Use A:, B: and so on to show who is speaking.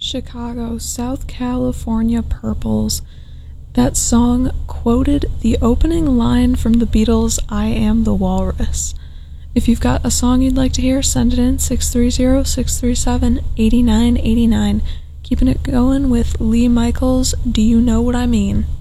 A: Chicago, South California Purples. That song quoted the opening line from the Beatles' I Am the Walrus. If you've got a song you'd like to hear, send it in 630-637-8989. Keeping it going with Lee Michaels' Do You Know What I Mean?